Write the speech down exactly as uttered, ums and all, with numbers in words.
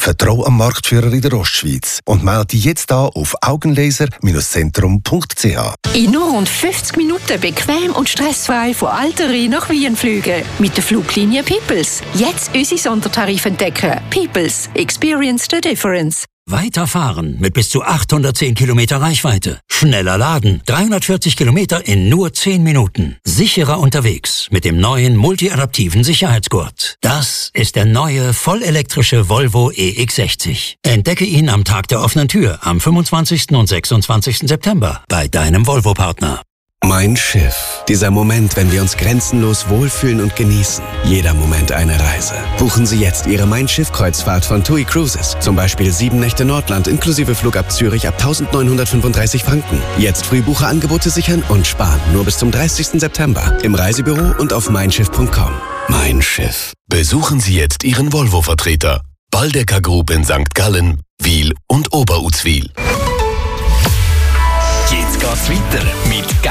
Vertrau am Marktführer in der Ostschweiz und melde dich jetzt an auf augenlaser Zentrum punkt c h. In nur rund fünfzig Minuten bequem und stressfrei von Alteri nach Wien fliegen. Mit der Fluglinie Peoples. Jetzt unsere Sondertarife entdecken. Peoples. Experience the difference. Weiterfahren mit bis zu achthundertzehn Kilometer Reichweite. Schneller laden. dreihundertvierzig Kilometer in nur zehn Minuten. Sicherer unterwegs mit dem neuen multiadaptiven Sicherheitsgurt. Das ist der neue vollelektrische Volvo E X sechzig. Entdecke ihn am Tag der offenen Tür am fünfundzwanzigsten und sechsundzwanzigsten September bei deinem Volvo-Partner. Mein Schiff. Dieser Moment, wenn wir uns grenzenlos wohlfühlen und genießen. Jeder Moment eine Reise. Buchen Sie jetzt Ihre Mein Schiff-Kreuzfahrt von TUI Cruises. Zum Beispiel sieben Nächte Nordland inklusive Flug ab Zürich ab eintausendneunhundertfünfunddreißig Franken. Jetzt Frühbucherangebote sichern und sparen. Nur bis zum dreißigsten September. Im Reisebüro und auf mein schiff punkt com. Mein Schiff. Besuchen Sie jetzt Ihren Volvo-Vertreter. Baldecker Group in Sankt Gallen, Wil und Oberuzwil. Jetzt geht's weiter mit